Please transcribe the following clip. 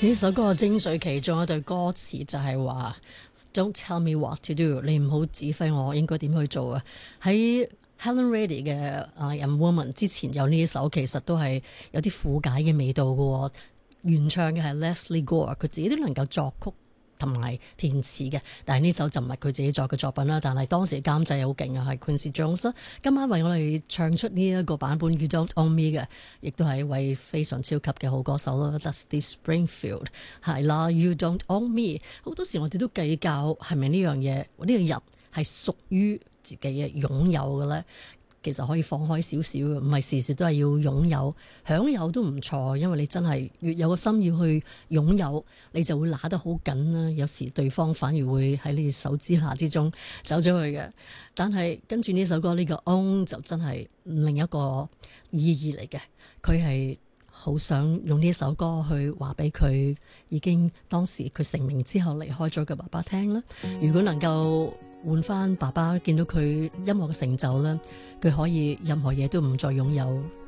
呢首歌嘅精髓其中一對歌詞就係話 Don't tell me what to do， 你唔好指揮我應該點去做啊。喺 Helen Reddy 嘅I Am Woman 之前有呢首，其實都係有啲苦解嘅味道嘅。原唱嘅係 Leslie Gore， 佢自己都能夠作曲同埋填詞嘅，但係呢首就唔係佢自己作嘅作品啦。但係當時嘅監製好勁啊，係 Quincy Jones 啦。今晚為我哋唱出呢一個版本 You Don't Own Me 嘅，亦都係一位非常超級嘅好歌手啦。Dusty Springfield 係啦 ，You Don't Own Me。好多時我哋都計較係咪呢樣嘢，呢個人係屬於自己嘅擁有嘅咧。其實可以放開少少嘅，唔係時時都係要擁有，享有都唔錯。因為你真係越有個心要去擁有，你就會拿得好緊啦。有時對方反而會喺你手之下之中走咗去嘅。但係跟住呢首歌呢個 own 就真係另一個意義嚟嘅。佢係好想用呢首歌去話俾佢已經當時佢成名之後離開咗嘅爸爸聽啦。如果能夠換翻爸爸見到佢音樂嘅成就咧，佢可以任何嘢都唔再擁有，